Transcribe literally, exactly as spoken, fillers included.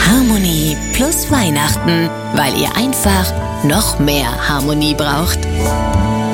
Harmonie plus Weihnachten, weil ihr einfach noch mehr Harmonie braucht.